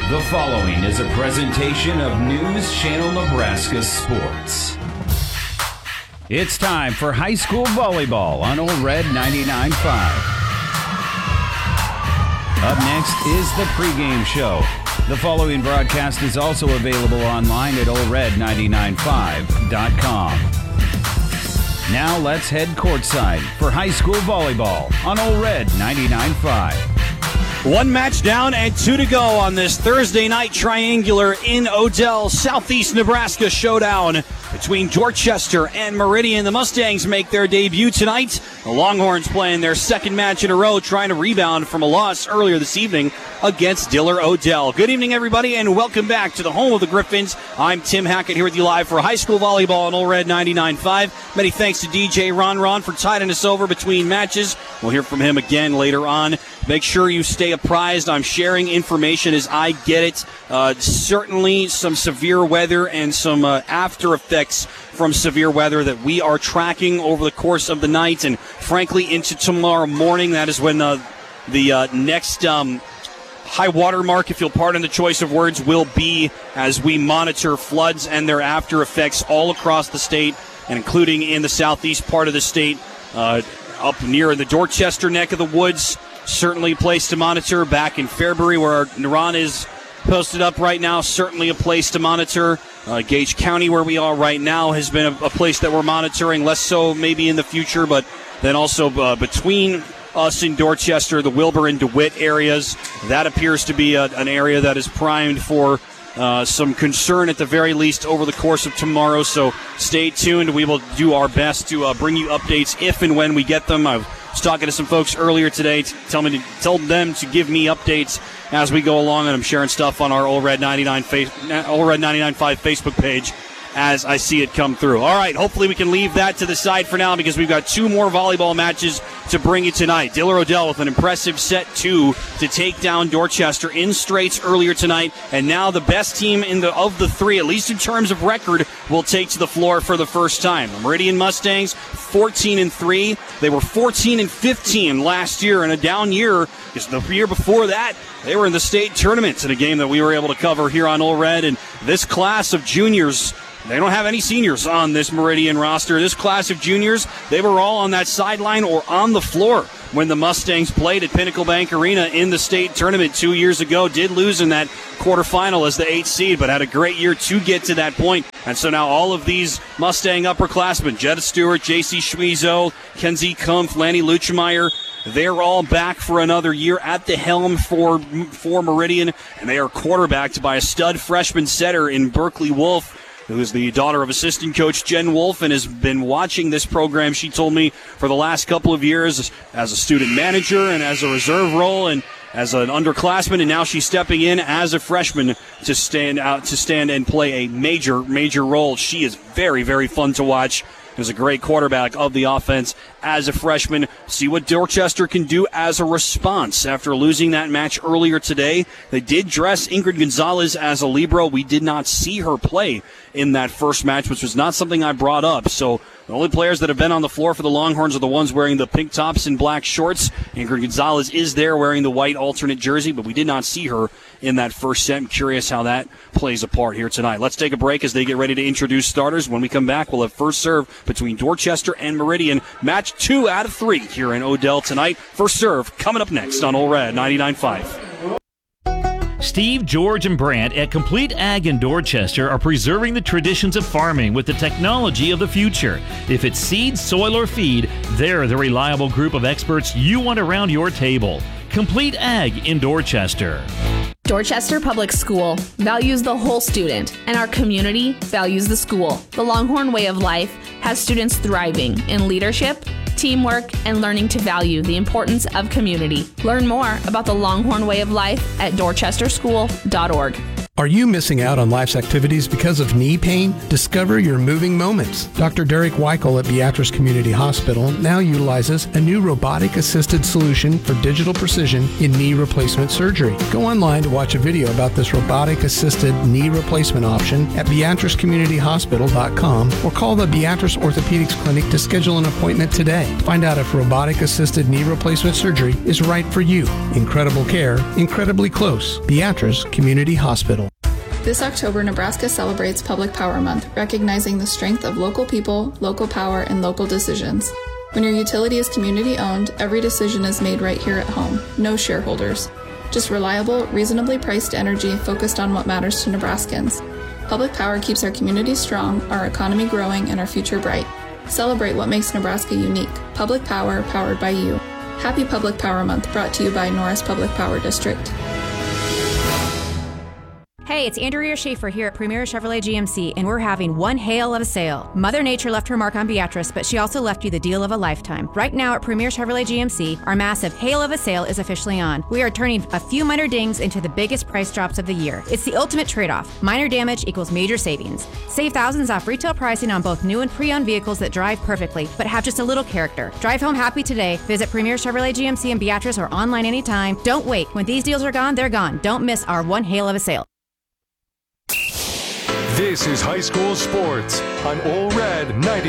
The following is a presentation of News Channel Nebraska Sports. It's time for high school volleyball on Old Red 99.5. Up next is the pregame show. The following broadcast is also available online at oldred995.com. Now let's head courtside for high school volleyball on Old Red 99.5. One match down and two to go on this Thursday night triangular in Odell, Southeast Nebraska showdown between Dorchester and Meridian. The Mustangs make their debut tonight. The Longhorns playing their second match in a row, trying to rebound from a loss earlier this evening against Diller Odell. Good evening, everybody, and welcome back to the home of the Griffins. I'm Tim Hackett here with you live for high school volleyball on Old Red 99.5. Many thanks to DJ Ron for tiding us over between matches. We'll hear from him again later on. Make sure you stay apprised. I'm sharing information as I get it. Certainly some severe weather and some after effects from severe weather that we are tracking over the course of the night and, frankly, into tomorrow morning. That is when the next high water mark, if you'll pardon the choice of words, will be as we monitor floods and their after effects all across the state, and including in the southeast part of the state, up near the Dorchester neck of the woods. Certainly a place to monitor. Back in Fairbury, where Ron is posted up right now, certainly a place to monitor. Gage County, where we are right now, has been a place that we're monitoring, less so maybe in the future, but then also between us in Dorchester, the Wilbur and DeWitt areas, that appears to be an area that is primed for some concern at the very least over the course of tomorrow. So stay tuned. We will do our best to bring you updates if and when we get them. I was talking to some folks earlier today to tell them to give me updates as we go along, and I'm sharing stuff on our Old Red 99.5 Facebook page as I see it come through. All right, hopefully we can leave that to the side for now because we've got two more volleyball matches to bring you tonight. Diller Odell with an impressive set two to take down Dorchester in straights earlier tonight, and now the best team of the three, at least in terms of record, will take to the floor for the first time. The Meridian Mustangs, 14-3. They were 14-15 last year in a down year because the year before that they were in the state tournament in a game that we were able to cover here on Old Red. And this class of juniors, they don't have any seniors on this Meridian roster. This class of juniors, they were all on that sideline or on the floor when the Mustangs played at Pinnacle Bank Arena in the state tournament 2 years ago. Did lose in that quarterfinal as the 8th seed, but had a great year to get to that point. And so now all of these Mustang upperclassmen, Jetta Stewart, J.C. Schmizo, Kenzie Kumpf, Lanny Luchemeyer, they're all back for another year at the helm for Meridian, and they are quarterbacked by a stud freshman setter in Berkeley Wolf, who is the daughter of assistant coach Jen Wolf and has been watching this program, she told me, for the last couple of years as a student manager and as a reserve role and as an underclassman, and now she's stepping in as a freshman to stand and play a major role. She is very, very fun to watch. Is a great quarterback of the offense as a freshman. See what Dorchester can do as a response after losing that match earlier today. They did dress Ingrid Gonzalez as a libero. We did not see her play in that first match, which was not something I brought up. So the only players that have been on the floor for the Longhorns are the ones wearing the pink tops and black shorts. Ingrid Gonzalez is there wearing the white alternate jersey, but we did not see her in that first set. I'm curious how that plays a part here tonight. Let's take a break as they get ready to introduce starters. When we come back, we'll have first serve between Dorchester and Meridian. Match 2 out of 3 here in Odell tonight. First serve coming up next on Old Red 99.5. Steve, George, and Brant at Complete Ag in Dorchester are preserving the traditions of farming with the technology of the future. If it's seed, soil, or feed, they're the reliable group of experts you want around your table. Complete Ag in Dorchester. Dorchester Public School values the whole student, and our community values the school. The Longhorn Way of Life has students thriving in leadership, teamwork, and learning to value the importance of community. Learn more about the Longhorn Way of Life at dorchesterschool.org. Are you missing out on life's activities because of knee pain? Discover your moving moments. Dr. Derek Weichel at Beatrice Community Hospital now utilizes a new robotic-assisted solution for digital precision in knee replacement surgery. Go online to watch a video about this robotic-assisted knee replacement option at beatricecommunityhospital.com or call the Beatrice Orthopedics Clinic to schedule an appointment today. Find out if robotic-assisted knee replacement surgery is right for you. Incredible care, incredibly close. Beatrice Community Hospital. This October, Nebraska celebrates Public Power Month, recognizing the strength of local people, local power, and local decisions. When your utility is community-owned, every decision is made right here at home. No shareholders. Just reliable, reasonably priced energy focused on what matters to Nebraskans. Public power keeps our community strong, our economy growing, and our future bright. Celebrate what makes Nebraska unique. Public power, powered by you. Happy Public Power Month, brought to you by Norris Public Power District. Hey, it's Andrea Schaefer here at Premier Chevrolet GMC, and we're having one hail of a sale. Mother Nature left her mark on Beatrice, but she also left you the deal of a lifetime. Right now at Premier Chevrolet GMC, our massive hail of a sale is officially on. We are turning a few minor dings into the biggest price drops of the year. It's the ultimate trade-off. Minor damage equals major savings. Save thousands off retail pricing on both new and pre-owned vehicles that drive perfectly, but have just a little character. Drive home happy today. Visit Premier Chevrolet GMC in Beatrice or online anytime. Don't wait. When these deals are gone, they're gone. Don't miss our one hail of a sale. This is high school sports on Ole Red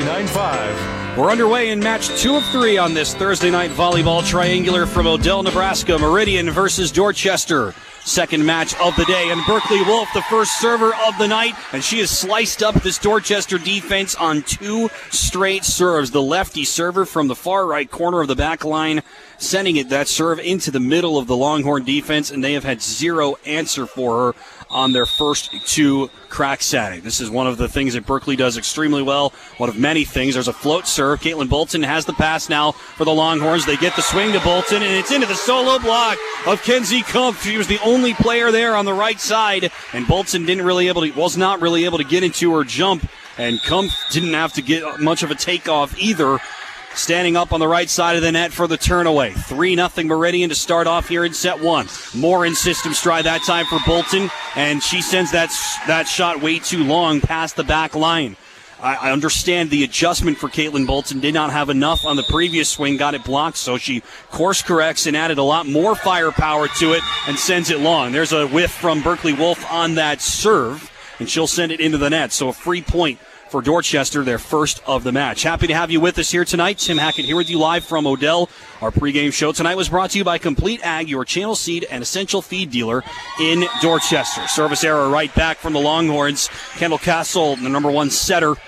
99.5. We're underway in match 2 of 3 on this Thursday night volleyball triangular from Odell, Nebraska. Meridian versus Dorchester. Second match of the day, and Berkeley Wolf, the first server of the night, and she has sliced up this Dorchester defense on 2 straight serves. The lefty server from the far right corner of the back line, sending that serve into the middle of the Longhorn defense, and they have had zero answer for her on their first 2 cracks at it. This is one of the things that Berkeley does extremely well. One of many things. There's a float serve. Caitlin Bolton has the pass now for the Longhorns. They get the swing to Bolton, and it's into the solo block of Kenzie Kumpf. She was the only player there on the right side, and Bolton was not really able to get into her jump, and Kumpf didn't have to get much of a takeoff either. Standing up on the right side of the net for the turn away. 3-0 Meridian to start off here in set 1. More in system stride that time for Bolton, and she sends that shot way too long past the back line. I understand the adjustment for Caitlin Bolton. Did not have enough on the previous swing, got it blocked, so she course corrects and added a lot more firepower to it and sends it long. There's a whiff from Berkeley Wolf on that serve, and she'll send it into the net. So a free point for Dorchester, their first of the match. Happy to have you with us here tonight. Tim Hackett here with you live from Odell. Our pregame show tonight was brought to you by Complete Ag, your channel seed and essential feed dealer in Dorchester. Service error right back from the Longhorns. Kendall Castle, the number 1 setter,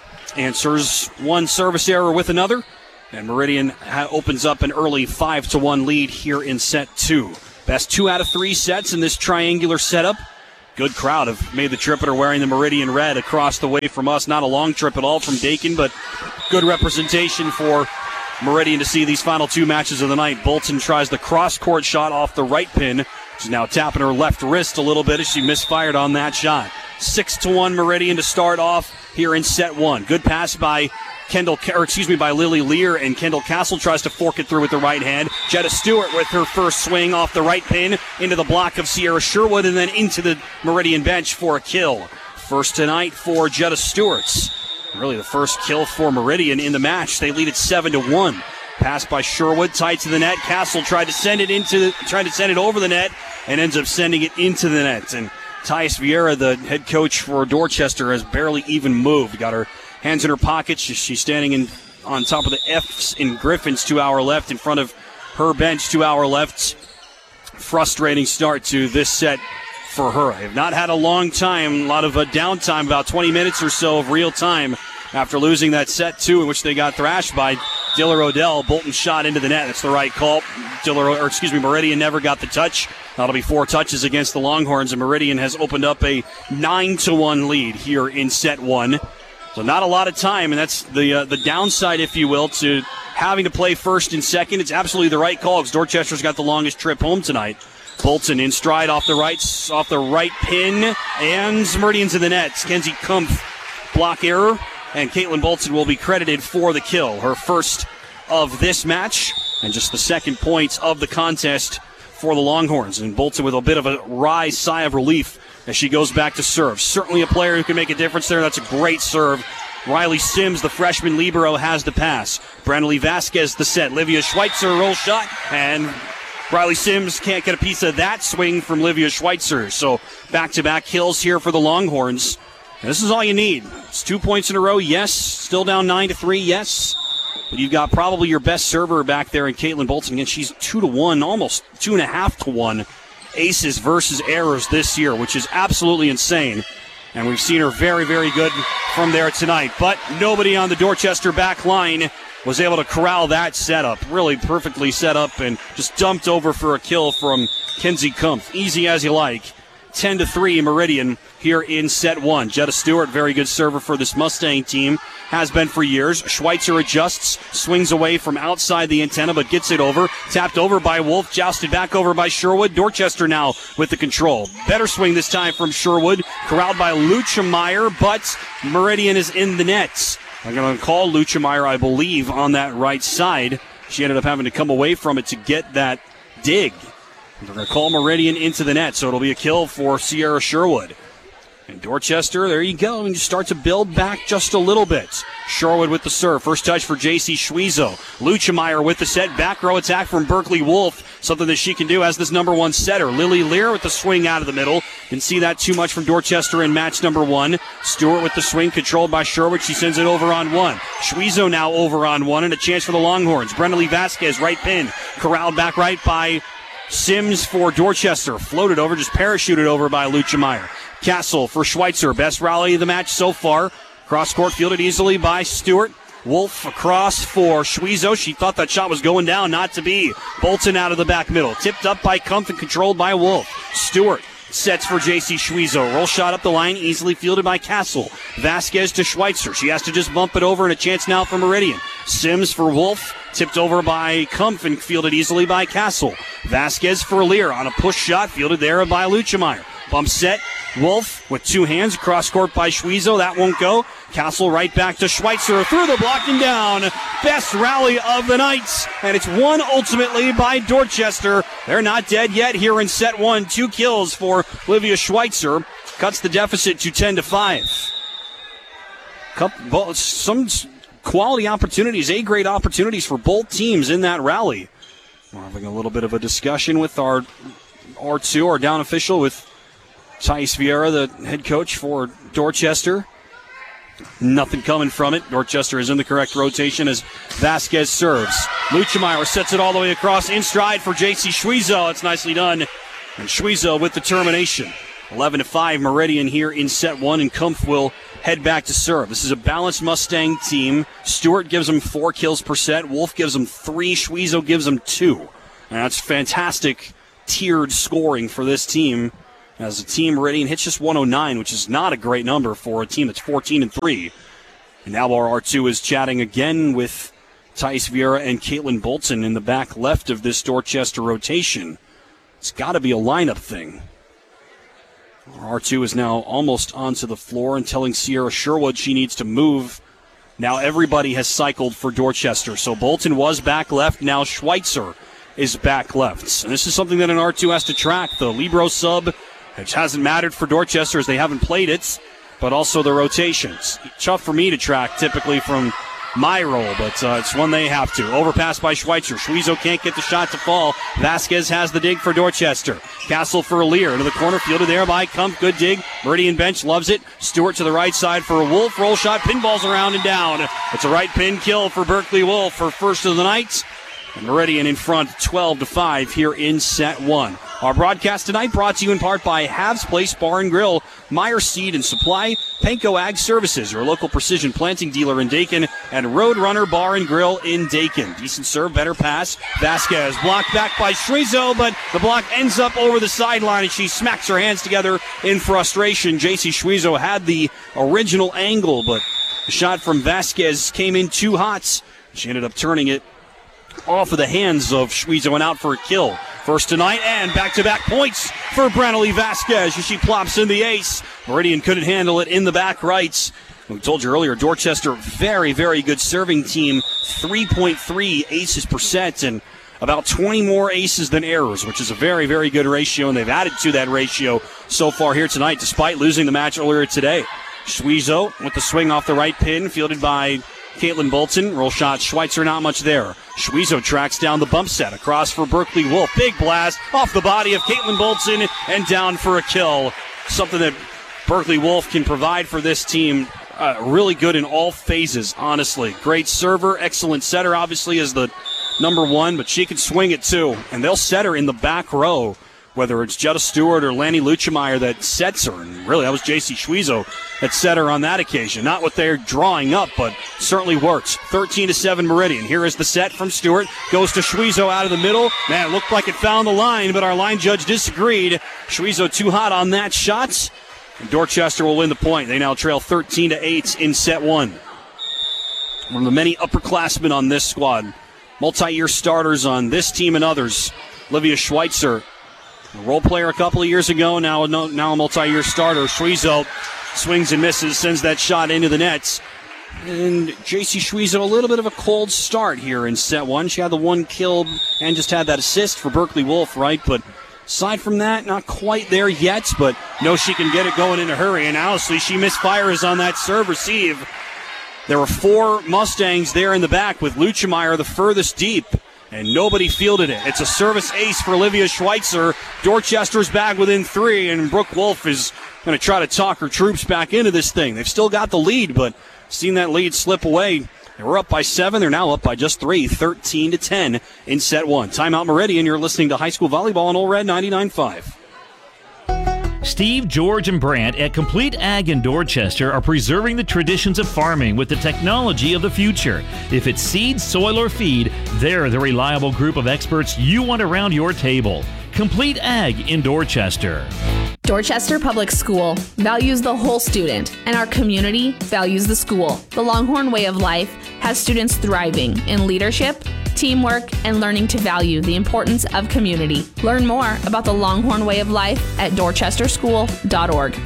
answers one service error with another. And Meridian opens up an early 5-1 lead here in set 2. Best 2 out of 3 sets in this triangular setup. Good crowd have made the trip and are wearing the Meridian red across the way from us. Not a long trip at all from Dakin, but good representation for Meridian to see these final 2 matches of the night. Bolton tries the cross-court shot off the right pin. She's now tapping her left wrist a little bit as she misfired on that shot. 6-1 Meridian to start off here in set 1. Good pass by Lily Lear, and Kendall Castle tries to fork it through with the right hand. Jetta Stewart with her first swing off the right pin into the block of Sierra Sherwood and then into the Meridian bench for a kill. First tonight for Jetta Stewart's. Really the first kill for Meridian in the match. They lead at 7-1. Pass by Sherwood, tight to the net. Castle tried to send it over the net and ends up sending it into the net. And Thais Vieira, the head coach for Dorchester, has barely even moved. Got her hands in her pockets. She's standing on top of the F's in Griffin's 2 hour left in front of her bench, 2 hour left. Frustrating start to this set for her. I have not had a long time, a lot of downtime, about 20 minutes or so of real time after losing that set 2 in which they got thrashed by Diller Odell. Bolton shot into the net. That's the right call. Meridian never got the touch. That'll be 4 touches against the Longhorns, and Meridian has opened up a 9-1 lead here in set 1. So not a lot of time, and that's the downside, if you will, to having to play first and second. It's absolutely the right call because Dorchester's got the longest trip home tonight. Bolton in stride off the right pin, and Meridian's in the net. Kenzie Kumpf block error, and Caitlin Bolton will be credited for the kill. Her first of this match, and just the second point of the contest for the Longhorns. And Bolton with a bit of a wry sigh of relief as she goes back to serve. Certainly a player who can make a difference there. That's a great serve. Riley Sims, the freshman libero, has the pass. Brandley Vasquez the set. Livia Schweitzer roll shot, and Riley Sims can't get a piece of that swing from Livia Schweitzer. So back-to-back kills here for the Longhorns. And this is all you need. It's 2 points in a row, yes. Still down 9-3, yes. But you've got probably your best server back there in Caitlin Bolton. And she's 2-1, almost 2.5-1 aces versus errors this year, which is absolutely insane. And we've seen her very, very good from there tonight. But nobody on the Dorchester back line was able to corral that setup. Really perfectly set up and just dumped over for a kill from Kenzie Kumpf. Easy as you like. 10-3 Meridian here in set one. Jetta Stewart, very good server for this Mustang team. Has been for years. Schweitzer adjusts, swings away from outside the antenna, but gets it over. Tapped over by Wolf, jousted back over by Sherwood. Dorchester now with the control. Better swing this time from Sherwood. Corralled by Lucha Meyer, but Meridian is in the nets. I'm going to call Lucha Meyer, I believe, on that right side. She ended up having to come away from it to get that dig. They're going to call Meridian into the net, so it'll be a kill for Sierra Sherwood. And Dorchester, there you go, and you start to build back just a little bit. Sherwood with the serve. First touch for J.C. Schwiezo. Luchemeyer with the set. Back row attack from Berkeley Wolf. Something that she can do as this number one setter. Lily Lear with the swing out of the middle. Didn't see that too much from Dorchester in match number one. Stewart with the swing controlled by Sherwood. She sends it over on one. Schwiezo now over on one, and a chance for the Longhorns. Brenda Vasquez, right pin. Corralled back right by Sims for Dorchester. Floated over, just parachuted over by Luchemeyer. Castle for Schweitzer. Best rally of the match so far. Cross-court fielded easily by Stewart. Wolf across for Schwiezo. She thought that shot was going down, not to be. Bolton out of the back middle. Tipped up by Kumpf and controlled by Wolf. Stewart sets for J.C. Schwiezo. Roll shot up the line, easily fielded by Castle. Vasquez to Schweitzer. She has to just bump it over, and a chance now for Meridian. Sims for Wolf. Tipped over by Kumpf and fielded easily by Castle. Vasquez for Lear on a push shot, fielded there by Luchemeyer. Bump set. Wolf with two hands, cross court by Schwiezo. That won't go. Castle right back to Schweitzer through the block and down. Best rally of the night. And it's won ultimately by Dorchester. They're not dead yet here in set one. 2 kills for Livia Schweitzer. Cuts the deficit to 10-5. Some quality opportunities, A-grade opportunities for both teams in that rally. We're having a little bit of a discussion with our R2, our down official, with Thais Vieira, the head coach for Dorchester. Nothing coming from it. Dorchester is in the correct rotation as Vasquez serves. Luchemeyer sets it all the way across in stride for J.C. Schwiezo. It's nicely done. And Schwiezo with the termination. 11-5 Meridian here in set one, and Kumpf will head back to serve. This is a balanced Mustang team. Stewart gives them 4 kills per set. Wolf gives them 3. Schwiezo gives them 2. And that's fantastic tiered scoring for this team. As a team, Meridian hits just 109, which is not a great number for a team that's 14-3. And now our R2 is chatting again with Thais Vieira and Caitlin Bolton in the back left of this Dorchester rotation. It's got to be a lineup thing. Our R2 is now almost onto the floor and telling Sierra Sherwood she needs to move. Now everybody has cycled for Dorchester. So Bolton was back left. Now Schweitzer is back left. And this is something that an R2 has to track. The Libero sub, which hasn't mattered for Dorchester as they haven't played it, but also the rotations. Tough for me to track typically from my role, but it's one they have to. Overpass by Schweitzer. Schwiezo can't get the shot to fall. Vasquez has the dig for Dorchester. Castle for Lear into the corner, fielded there by Kumpf. Good dig. Meridian bench loves it. Stewart to the right side for a Wolf. Roll shot, pinballs around and down. It's a right pin kill for Berkeley Wolf for first of the night. And Meridian in front 12-5 here in set one. Our broadcast tonight brought to you in part by Habs Place Bar and Grill, Meyer Seed and Supply, Panko Ag Services, your local precision planting dealer in Dakin, and Roadrunner Bar and Grill in Dakin. Decent serve, better pass. Vasquez blocked back by Schwiezo, but the block ends up over the sideline, and she smacks her hands together in frustration. J.C. Schwiezo had the original angle, but the shot from Vasquez came in too hot. She ended up turning it off of the hands of Schwiezo and out for a kill. First tonight, and back-to-back points for Brannely Vasquez as she plops in the ace. Meridian couldn't handle it in the back rights. We told you earlier, Dorchester, very, very good serving team. 3.3 aces per set and about 20 more aces than errors, which is a very, very good ratio, and they've added to that ratio so far here tonight, despite losing the match earlier today. Schwiezo with the swing off the right pin, fielded by Caitlin Bolton. Roll shot, Schweitzer, not much there. Schwiezo tracks down the bump set across for Berkeley Wolf. Big blast off the body of Caitlin Bolton and down for a kill. Something that Berkeley Wolf can provide for this team. Really good in all phases, honestly. Great server, excellent setter, obviously, is the number one, but she can swing it too. And they'll set her in the back row, whether it's Jetta Stewart or Lanny Luchemeyer that sets her. And really, that was J.C. Schwiezo that set her on that occasion. Not what they're drawing up, but certainly works. 13-7 Meridian. Here is the set from Stewart. Goes to Schwiezo out of the middle. Man, it looked like it found the line, but our line judge disagreed. Schwiezo too hot on that shot. And Dorchester will win the point. They now trail 13-8 in set one. One of the many upperclassmen on this squad. Multi-year starters on this team and others. Olivia Schweitzer, a role player a couple of years ago, now a multi-year starter. Schwiezo swings and misses, sends that shot into the nets. And J.C. Schwiezo, a little bit of a cold start here in set one. She had the one kill and just had that assist for Berkeley Wolf, right? But aside from that, not quite there yet, but knows she can get it going in a hurry. And honestly, she misfires on that serve receive. There were four Mustangs there in the back with Luchemeyer the furthest deep, and nobody fielded it. It's a service ace for Olivia Schweitzer. Dorchester's back within three, and Brooke Wolf is going to try to talk her troops back into this thing. They've still got the lead, but seen that lead slip away. They were up by 7. They're now up by just 3, 13-10 in set one. Timeout Meridian. You're listening to High School Volleyball on Ole Red 99.5. Steve, George, and Brant at Complete Ag in Dorchester are preserving the traditions of farming with the technology of the future. If it's seed, soil, or feed, they're the reliable group of experts you want around your table. Complete Ag in Dorchester. Dorchester Public School values the whole student, and our community values the school. The Longhorn Way of Life has students thriving in leadership, teamwork, and learning to value the importance of community. Learn more about the Longhorn Way of Life at dorchesterschool.org.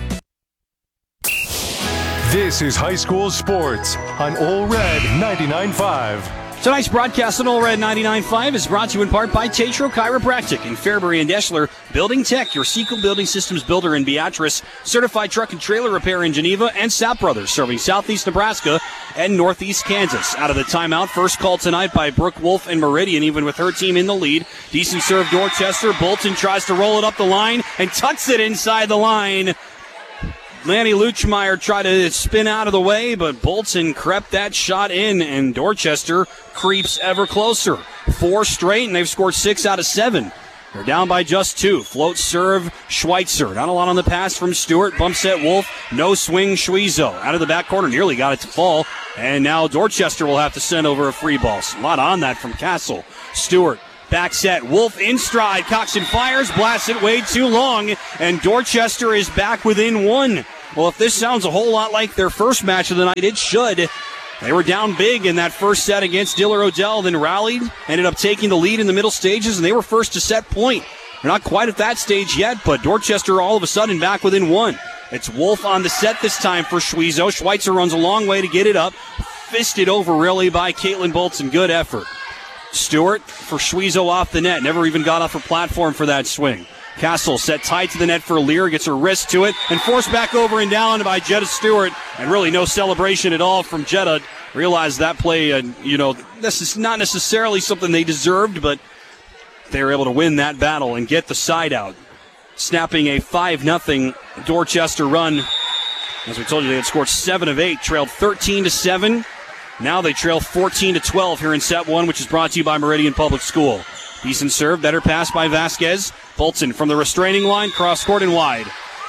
This is High School Sports on Ole Red 99.5. Tonight's broadcast on Ole Red 99.5 is brought to you in part by Tetro Chiropractic in Fairbury and Deschler, Building Tech, your Seco Building Systems builder in Beatrice, Certified Truck and Trailer Repair in Geneva, and Sapp Brothers, serving Southeast Nebraska and Northeast Kansas. Out of the timeout, first call tonight by Brooke Wolf and Meridian, even with her team in the lead. Decent serve, Dorchester. Bolton tries to roll it up the line and tucks it inside the line. Lanny Luchemeyer tried to spin out of the way, but Bolton crept that shot in, and Dorchester creeps ever closer. 4 straight, and they've scored 6 out of 7. They're down by just 2. Float serve, Schweitzer. Not a lot on the pass from Stewart. Bump set, Wolf. No swing, Schwiezo. Out of the back corner, nearly got it to fall. And now Dorchester will have to send over a free ball. A lot on that from Castle. Stewart. Back set, Wolf in stride. Coxon fires, blasts it way too long, and Dorchester is back within 1. Well, if this sounds a whole lot like their first match of the night, it should. They were down big in that first set against Diller Odell, then rallied, ended up taking the lead in the middle stages, and they were first to set point. They're not quite at that stage yet, but Dorchester all of a sudden back within 1. It's Wolf on the set this time for Schwiezo. Schweitzer runs a long way to get it up. Fisted over, really, by Caitlin Bolton. Good effort. Stewart for Schwiezo off the net. Never even got off her platform for that swing. Castle set tight to the net for Lear, gets her wrist to it, and forced back over and down by Jetta Stewart. And really no celebration at all from Jetta. Realized that play, this is not necessarily something they deserved, but they were able to win that battle and get the side out. Snapping a 5-0 Dorchester run. As we told you, they had scored 7 of 8, trailed 13-7. Now they trail 14-12 here in set one, which is brought to you by Meridian Public School. Decent serve, better pass by Vasquez. Bolton from the restraining line, cross court and wide.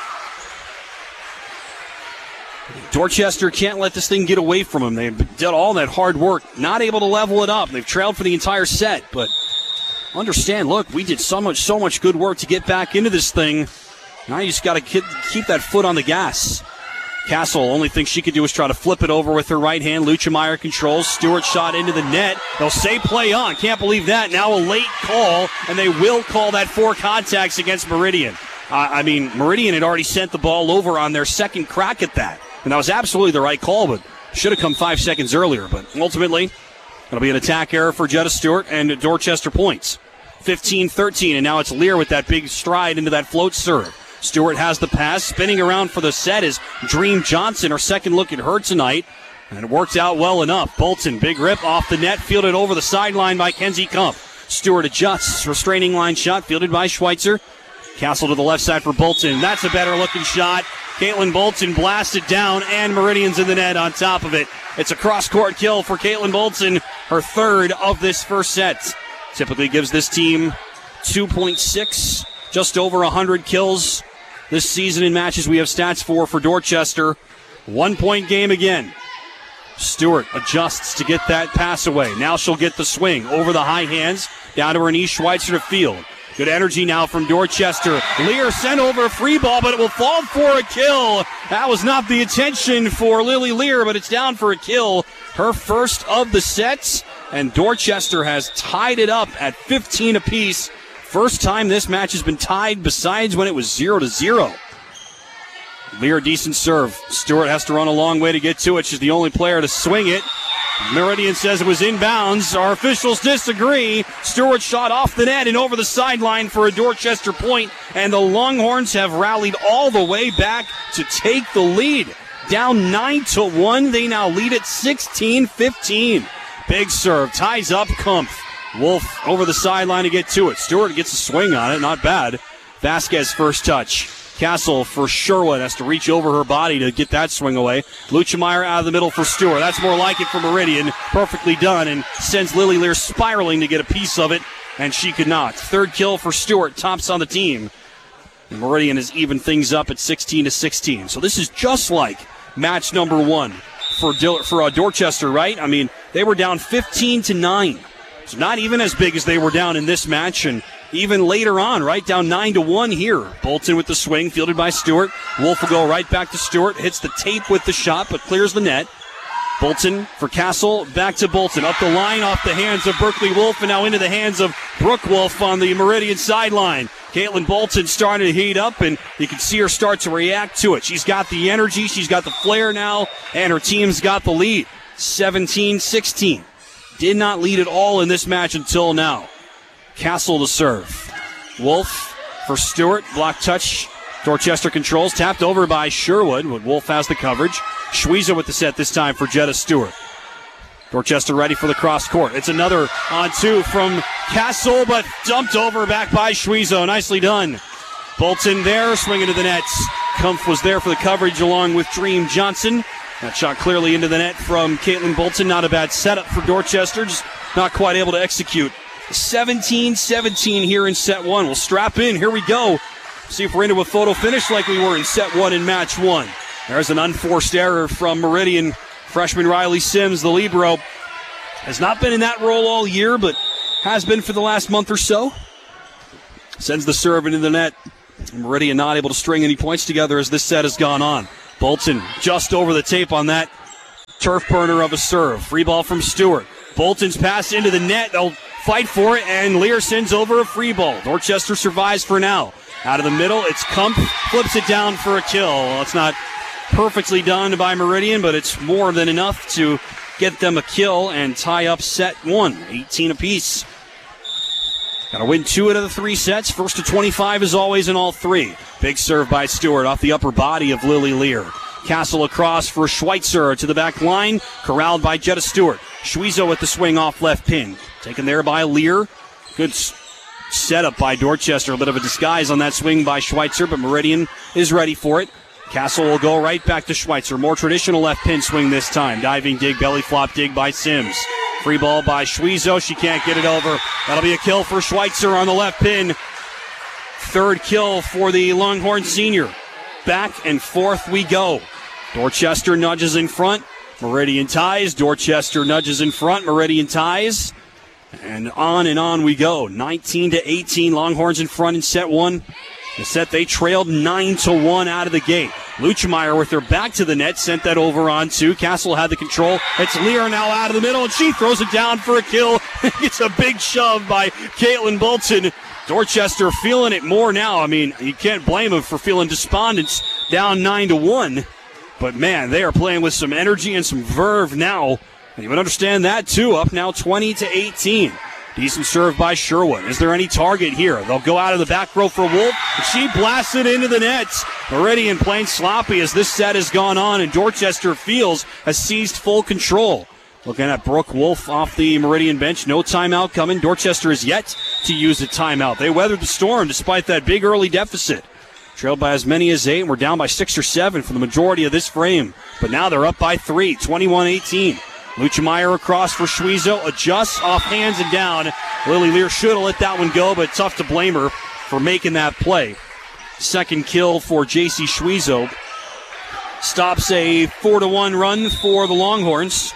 Dorchester can't let this thing get away from them. They did all that hard work, not able to level it up. They've trailed for the entire set, but understand, look, we did so much good work to get back into this thing. Now you just got to keep that foot on the gas. Castle, only thing she could do is try to flip it over with her right hand. Luchemeyer controls. Stewart shot into the net. They'll say play on. Can't believe that. Now a late call, and they will call that 4 contacts against Meridian. Meridian had already sent the ball over on their second crack at that. And that was absolutely the right call, but should have come 5 seconds earlier. But ultimately, it'll be an attack error for Jetta Stewart and Dorchester points. 15-13, and now it's Lear with that big stride into that float serve. Stewart has the pass. Spinning around for the set is Dream Johnson, her second look at her tonight. And it worked out well enough. Bolton, big rip off the net, fielded over the sideline by Kenzie Kump. Stewart adjusts, restraining line shot, fielded by Schweitzer. Castle to the left side for Bolton. That's a better looking shot. Caitlin Bolton blasted down, and Meridian's in the net on top of it. It's a cross-court kill for Caitlin Bolton, her third of this first set. Typically gives this team 2.6, just over 100 kills this season in matches we have stats for Dorchester. 1 point game again. Stewart adjusts to get that pass away. Now she'll get the swing over the high hands, down to Bernice Schweitzer to field. Good energy now from Dorchester. Lear sent over a free ball, but it will fall for a kill. That was not the intention for Lily Lear, but it's down for a kill. Her first of the sets, and Dorchester has tied it up at 15 apiece. First time this match has been tied besides when it was 0-0. Lear, decent serve. Stewart has to run a long way to get to it. She's the only player to swing it. Meridian says it was inbounds. Our officials disagree. Stewart shot off the net and over the sideline for a Dorchester point, and the Longhorns have rallied all the way back to take the lead. Down 9-1. They now lead at 16-15. Big serve. Ties up Kumpf. Wolf over the sideline to get to it. Stewart gets a swing on it. Not bad. Vasquez first touch. Castle for Sherwood has to reach over her body to get that swing away. Luchemeyer out of the middle for Stewart. That's more like it for Meridian. Perfectly done, and sends Lily Lear spiraling to get a piece of it, and she could not. Third kill for Stewart, tops on the team. And Meridian has evened things up at 16-16. So this is just like match number one for Dorchester, right? I mean, they were down 15-9. It's not even as big as they were down in this match, and even later on, right, down 9-1 here. Bolton with the swing, fielded by Stewart. Wolf will go right back to Stewart, hits the tape with the shot, but clears the net. Bolton for Castle, back to Bolton. Up the line, off the hands of Berkeley Wolf, and now into the hands of Brooke Wolf on the Meridian sideline. Caitlin Bolton starting to heat up, and you can see her start to react to it. She's got the energy, she's got the flair now, and her team's got the lead. 17-16. Did not lead at all in this match until now. Castle to serve. Wolf for Stewart. Block touch. Dorchester controls. Tapped over by Sherwood. But Wolf has the coverage. Schweizer with the set this time for Jetta Stewart. Dorchester ready for the cross court. It's another on two from Castle, but dumped over back by Schweizer. Nicely done. Bolton there, swinging to the nets. Kumpf was there for the coverage along with Dream Johnson. That shot clearly into the net from Caitlin Bolton. Not a bad setup for Dorchester, just not quite able to execute. 17-17 here in set one. We'll strap in. Here we go. See if we're into a photo finish like we were in set one in match one. There's an unforced error from Meridian. Freshman Riley Sims, the libero, has not been in that role all year, but has been for the last month or so. Sends the serve into the net. Meridian not able to string any points together as this set has gone on. Bolton just over the tape on that turf burner of a serve. Free ball from Stewart. Bolton's pass into the net. They'll fight for it, and Lear sends over a free ball. Dorchester survives for now. Out of the middle, it's Kumpf. Flips it down for a kill. Well, it's not perfectly done by Meridian, but it's more than enough to get them a kill and tie up set one. 18 apiece. Got to win 2 out of the 3 sets. First to 25 as always in all 3. Big serve by Stewart off the upper body of Lily Lear. Castle across for Schweitzer to the back line. Corralled by Jetta Stewart. Schweizer with the swing off left pin. Taken there by Lear. Good setup by Dorchester. A bit of a disguise on that swing by Schweitzer, but Meridian is ready for it. Castle will go right back to Schweitzer. More traditional left pin swing this time. Diving dig, belly flop dig by Sims. Free ball by Schweizer. She can't get it over. That'll be a kill for Schweitzer on the left pin. Third kill for the Longhorn senior. Back and forth we go. Dorchester nudges in front. Meridian ties. Dorchester nudges in front. Meridian ties. And on we go. 19-18. Longhorns in front in set one. The set they trailed 9-1 out of the gate. Luchemeyer with her back to the net sent that over on two. Castle had the control. It's Lear now out of the middle, and she throws it down for a kill. It's a big shove by Caitlin Bolton. Dorchester feeling it more now. I mean, you can't blame them for feeling despondent, down 9-1. But man, they are playing with some energy and some verve now. And you would understand that too. Up now 20-18. Decent serve by Sherwood. Is there any target here? They'll go out of the back row for Wolf. She blasts it into the nets. Meridian playing sloppy as this set has gone on, and Dorchester feels has seized full control. Looking at Brooke Wolf off the Meridian bench. No timeout coming. Dorchester is yet to use a timeout. They weathered the storm despite that big early deficit. Trailed by as many as 8, and we're down by 6 or 7 for the majority of this frame. But now they're up by 3, 21-18. Luchemeyer across for Schwiezo, adjusts off hands and down. Lily Lear should have let that one go, but tough to blame her for making that play. Second kill for J.C. Schwiezo. Stops a 4-1 run for the Longhorns.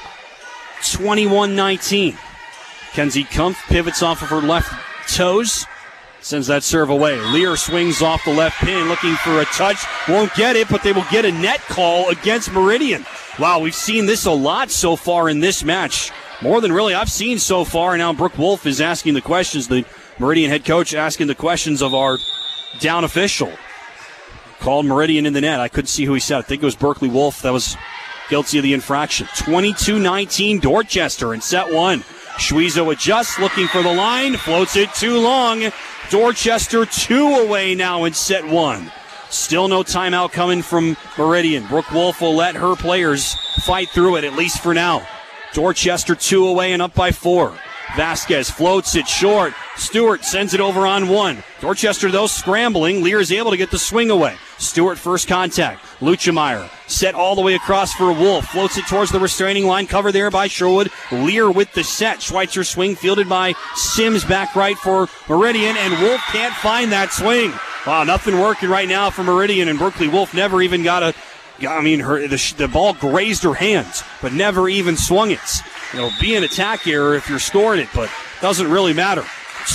21-19. Kenzie Kumpf pivots off of her left toes. Sends that serve away. Lear swings off the left pin, looking for a touch. Won't get it, but they will get a net call against Meridian. Wow, we've seen this a lot so far in this match. More than really I've seen so far. Now Brooke Wolf is asking the questions. The Meridian head coach asking the questions of our down official. Called Meridian in the net. I couldn't see who he said. I think it was Berkeley Wolf that was guilty of the infraction. 22-19 Dorchester in set 1. Schwiezo adjusts, looking for the line. Floats it too long. Dorchester 2 away now in set 1. Still no timeout coming from Meridian. Brooke Wolf will let her players fight through it, at least for now. Dorchester 2 away and up by 4. Vasquez floats it short. Stewart sends it over on 1. Dorchester, though, scrambling. Lear is able to get the swing away. Stewart first contact. Luchemeyer set all the way across for Wolf. Floats it towards the restraining line. Cover there by Sherwood. Lear with the set. Schweitzer swing fielded by Sims back right for Meridian. And Wolf can't find that swing. Wow, nothing working right now for Meridian. And Berkeley Wolf never even got a... the ball grazed her hands, but never even swung it. It'll be an attack error if you're scoring it, but doesn't really matter.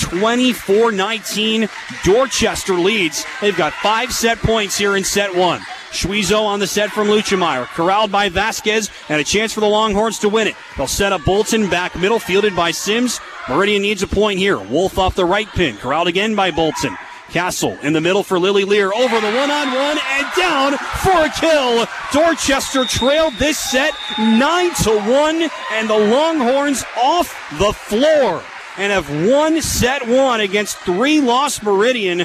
24-19, Dorchester leads. They've got 5 set points here in set 1. Schwiezo on the set from Luchemeyer, corralled by Vasquez, and a chance for the Longhorns to win it. They'll set up Bolton back middle, fielded by Sims. Meridian needs a point here. Wolf off the right pin, corralled again by Bolton. Castle in the middle for Lily Lear, over the one-on-one and down for a kill. Dorchester trailed this set 9-1, and the Longhorns off the floor and have won set 1 against 3-loss Meridian,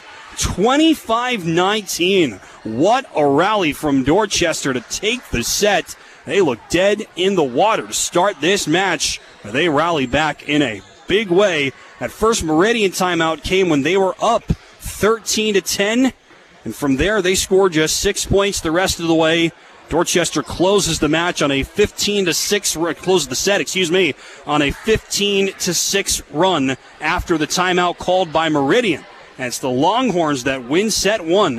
25-19. What a rally from Dorchester to take the set. They look dead in the water to start this match. They rally back in a big way. That first Meridian timeout came when they were up 13-10, and from there they scored just 6 points the rest of the way. Dorchester closes the match on a 15-6 closes the set, on a 15-6 run after the timeout called by Meridian. And it's the Longhorns that win set 1,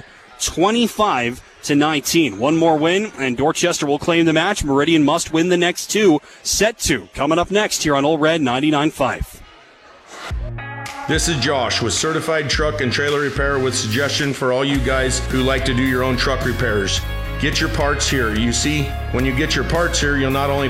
25-19. One more win, and Dorchester will claim the match. Meridian must win the next 2. Set 2 coming up next here on Old Red 99.5. This is Josh with Certified Truck and Trailer Repair with suggestion for all you guys who like to do your own truck repairs. Get your parts here. You see, when you get your parts here, you'll not only